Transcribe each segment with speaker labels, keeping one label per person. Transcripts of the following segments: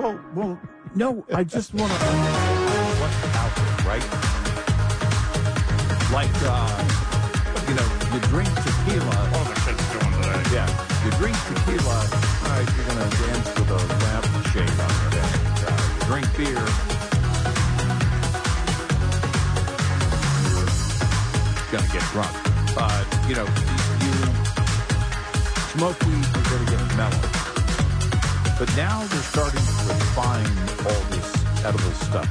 Speaker 1: Well, no, I just want to understand what's out there, right? Like, you drink tequila.
Speaker 2: All the kids doing today.
Speaker 1: Yeah, you drink tequila. All right, you're going to dance with a lampshade on your head. You drink beer. You're going to get drunk. You smoke weed, you're going to get mellow. But now they're starting to refine all this edible stuff.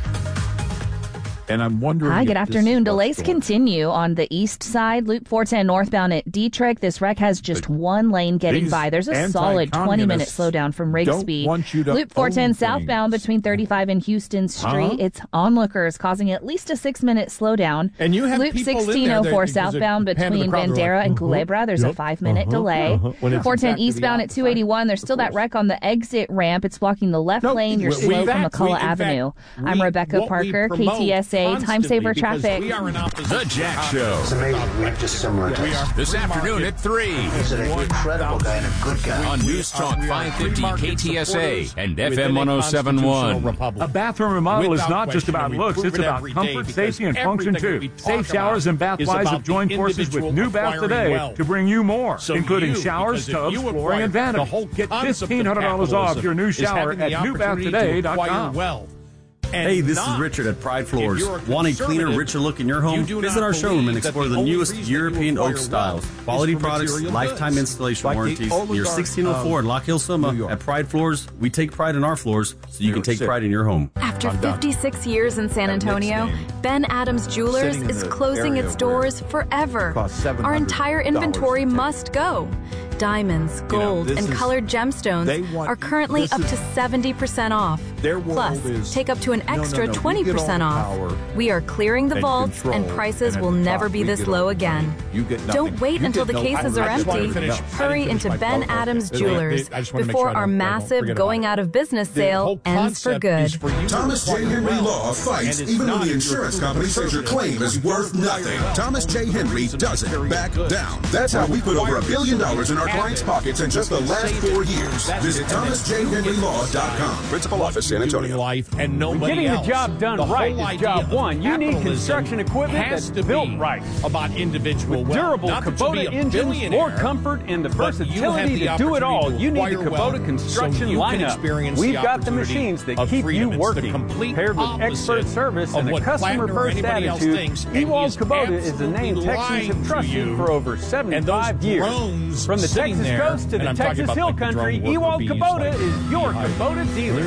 Speaker 1: And I'm wondering.
Speaker 3: Hi, good afternoon. Delays continue on the east side, Loop 410 northbound at Dietrich. This wreck has just one lane getting by. There's a solid 20-minute slowdown from Rigsby. Loop 410 southbound between 35 and Houston Street. It's onlookers causing at least a 6-minute slowdown.
Speaker 1: And you have
Speaker 3: Loop 1604 southbound between Bandera and Culebra. There's a 5-minute delay. 410 eastbound at 281. There's still that wreck on the exit ramp. It's blocking the left lane. You're slow from McCullough Avenue. I'm Rebecca Parker, KTSA. Time Saver Traffic.
Speaker 4: The Jack Show.
Speaker 5: It's amazing. We're just similar to us.
Speaker 4: This afternoon at 3.
Speaker 5: He's an incredible guy and a good guy.
Speaker 4: On News Talk 550 KTSA and FM 1071.
Speaker 6: A bathroom remodel is not just about looks. It's about comfort, safety, and function, too. Safe Showers and Bathwise have joined forces with New Bath Today to bring you more, including showers, tubs, flooring, and vanity. Get $1,500 off your new shower at newbathtoday.com.
Speaker 7: Hey, this is Richard at Pride Floors. Want a cleaner, richer look in your home? Visit our showroom and explore the newest European oak styles. Quality products, lifetime installation warranties. You're 1604 in Lock Hill, Soma. At Pride Floors, we take pride in our floors so you can take pride in your home.
Speaker 8: After 56 years in San Antonio, Ben Adams Jewelers is closing its doors forever. Our entire inventory must go. Diamonds, gold, and colored gemstones are currently up to 70% off. Plus, take up to an extra 20% off. We are clearing the vaults, and prices will never be this low again. Don't wait until the cases are empty. Hurry into Ben Adams Jewelers before our massive going out of business sale ends for good.
Speaker 9: Thomas J. Henry Law fights even when the insurance company says your claim is worth nothing. Thomas J. Henry doesn't back down. That's how we put over $1 billion in our clients' pockets in just the last 4 years. Visit ThomasJHenryLaw.com. Principal Office, San Antonio.
Speaker 2: And nobody
Speaker 6: getting the job done right is job one. You need construction equipment that's built right.
Speaker 2: About individual
Speaker 6: with durable Kubota engines, more comfort, and the versatility to do it all. You need a Kubota construction lineup. We've got the machines that keep you working. Paired with expert service and a customer-first attitude, Ewald Kubota is the name Texans have trusted for over 75 years. From the Texas coast to the Texas Hill Country, Ewald Kubota is your Kubota dealer.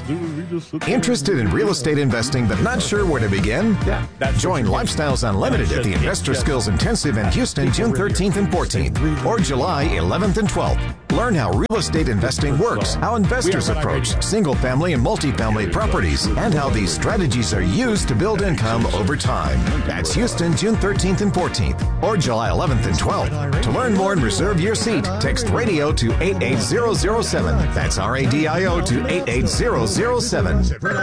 Speaker 10: Interested in real estate investing but not sure where to begin? Join Lifestyles Unlimited at the Investor Skills Intensive in Houston June 13th and 14th or July 11th and 12th. Learn how real estate investing works, how investors approach single-family and multifamily properties, and how these strategies are used to build income over time. That's Houston June 13th and 14th or July 11th and 12th. To learn more and reserve your seat, text radio to 88007. That's RADIO to 88007.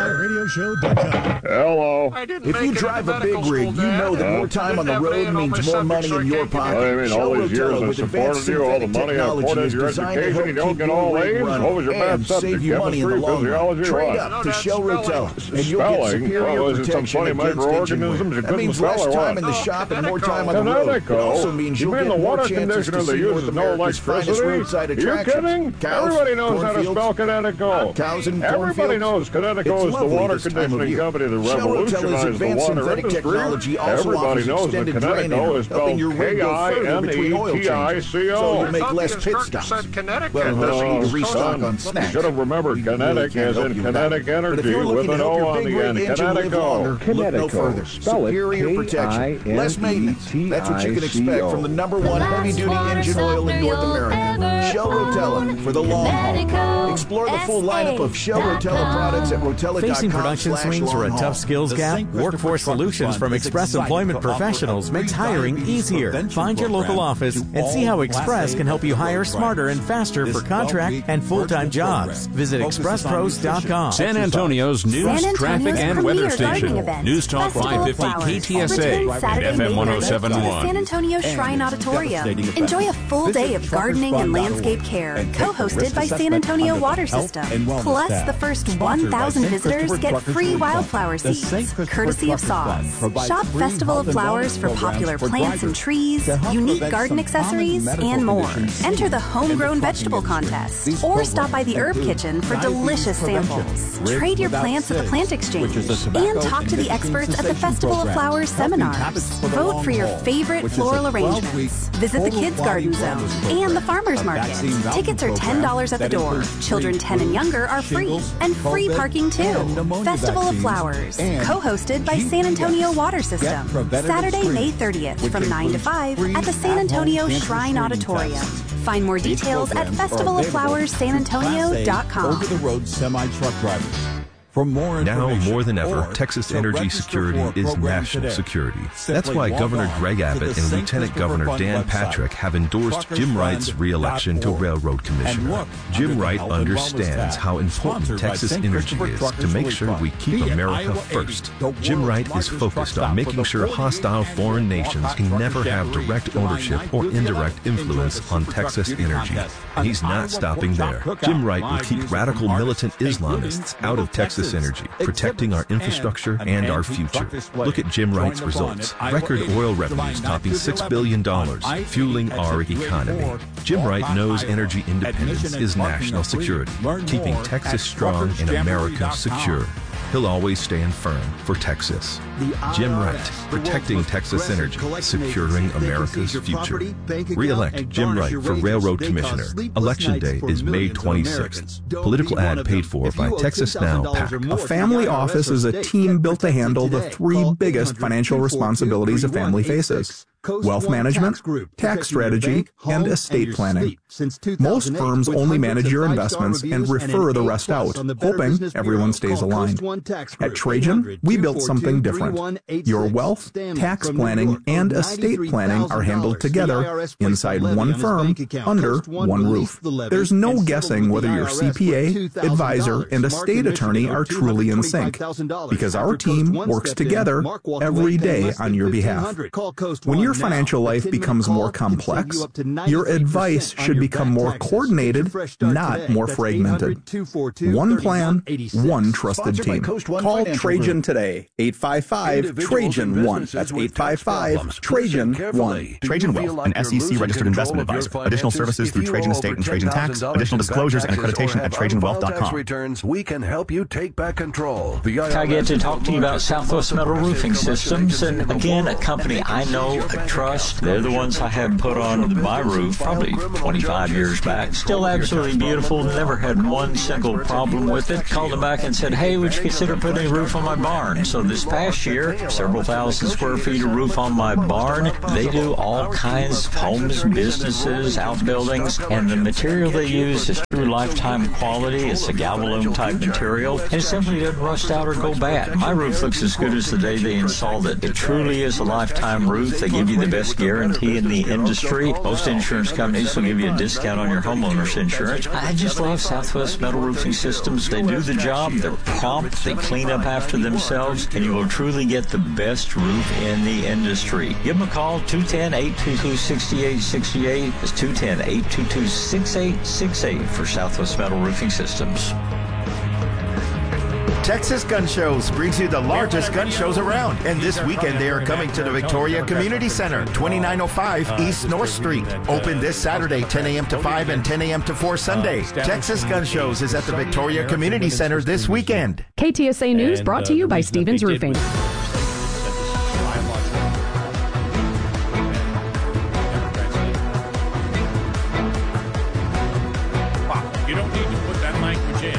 Speaker 11: Hello.
Speaker 12: If you drive a big rig, you know that more time on the road means more money in your pocket.
Speaker 11: I mean, all these years I supported you, all the money I poured into your education, you don't get all A's? What was your bad subject? Chemistry, physiology,
Speaker 12: Trade up to Shell Rotella, and you'll get superior protection against engine wear. That means less time in the shop and more time on the road. It also means you'll get more chances to see North America's finest roadside attractions.
Speaker 11: Are you kidding? Everybody knows how to spell Connecticut.
Speaker 12: Cows and
Speaker 11: Everybody knows Connecticut is the water conditioning company that revolutionized the water industry. Everybody knows that Connecticut is spelled Kinetico.
Speaker 12: So you'll make less pit stops. Well, unless you need to restock on snacks.
Speaker 11: Should have remembered kinetic as in kinetic energy with an O on the end.
Speaker 12: Look no further. Superior protection. Less maintenance. That's what you can expect from the #1 heavy-duty engine oil in North America. Shell Rotella for the long haul. Explore the full lineup of Shell Rotella products at rotella.com.
Speaker 13: Facing production swings or a tough skills gap? Workforce Solutions from Express Employment Professionals makes hiring easier. Find your local office and see how Express can help you hire smarter and faster for contract and full-time jobs. Visit expresspros.com.
Speaker 4: San Antonio's news, traffic, and weather station. News Talk 550 KTSA and FM 107.1.
Speaker 8: San Antonio Shrine Auditorium. Enjoy a full day of gardening and landscape care, co-hosted by San Antonio Water System. Plus, the first 1,000 visitors get free wildflower seeds, courtesy of SAWS. Shop Festival of Flowers for popular plants and trees, unique garden accessories, and more. Enter the Homegrown Vegetable Contest, or stop by the Herb Kitchen for delicious samples. Trade your plants at the Plant Exchange, and talk to the experts at the Festival of Flowers seminars. Vote for your favorite floral arrangements. Visit the Kids Garden Zone and the Farmers Market. Tickets are $10 at the door. Children 10 and younger are free, and free parking too. Festival of Flowers, co-hosted by San Antonio Water System. Saturday, May 30th from 9 to 5 at the San Antonio Shrine Auditorium. Find more details at festivaloflowerssanantonio.com.
Speaker 1: Over-the-road semi-truck drivers. For more
Speaker 14: now more than ever, Texas energy security is national security. That's why Governor Greg Abbott and Lieutenant Governor Dan Patrick have endorsed Jim Wright's re-election to Railroad Commissioner. Jim Wright understands how important Texas energy is to make sure we keep America first. Jim Wright is focused on making sure hostile foreign nations can never have direct ownership or indirect influence on Texas energy. And he's not stopping there. Jim Wright will keep radical militant Islamists out of Texas energy, protecting our infrastructure and our future. Look at Jim Wright's results. Record oil revenues topping $6 billion, fueling our economy. Jim Wright knows energy independence is national security, keeping Texas strong and America secure. He'll always stand firm for Texas. Jim Wright, protecting Texas energy, securing America's future. Re-elect Jim Wright for Railroad Commissioner. Election day is May 26th. Political ad paid for by Texas Now PAC.
Speaker 15: A family office is a team built to handle the three biggest financial responsibilities a family faces: wealth management, tax strategy, and estate planning. Most firms only manage your investments and refer the rest out, hoping everyone stays aligned. At Trajan, we built something different. Your wealth, tax planning, and estate planning are handled together inside one firm, under one roof. There's no guessing whether your CPA, advisor, and estate attorney are truly in sync, because our team works together every day on your behalf. When your financial life becomes more complex, your advice should become more coordinated, not more fragmented. One plan, one trusted team. Call Trajan today, 855-TRAJAN-1. That's 855-TRAJAN-1.
Speaker 16: Trajan Wealth, an SEC-registered investment advisor. Additional services through Trajan Estate and Trajan Tax. Additional disclosures and accreditation at TrajanWealth.com.
Speaker 17: Returns, we can help you take back control.
Speaker 18: I get to talk to you about Southwest Metal Roofing Systems, and again, a company I know, I trust. They're the ones I had put on my roof probably 25 years back. Still absolutely beautiful. Never had one single problem with it. Called them back and said, hey, would you consider putting a roof on my barn? So this past year, several thousand square feet of roof on my barn. They do all kinds of homes, businesses, outbuildings, and the material they use is true lifetime quality. It's a Galvalume type material, and it simply doesn't rust out or go bad. My roof looks as good as the day they installed it. It truly is a lifetime roof. They give you the best guarantee in the industry. Most insurance companies will give you a discount on your homeowner's insurance. I just love Southwest Metal Roofing Systems. They do the job. They're prompt. They clean up after themselves, and you will truly get the best roof in the industry. Give them a call, 210-822-6868. It's 210-822-6868 for Southwest Metal Roofing Systems.
Speaker 19: Texas Gun Shows brings you the largest gun shows around, and this weekend they are coming to the Victoria Community Center, 2905 East North Street. Open this Saturday, 10 a.m. to 5 and 10 a.m. to 4 Sunday. Texas Gun Shows is at the Victoria Community Center this weekend.
Speaker 20: KTSA News brought to you by Stevens Roofing.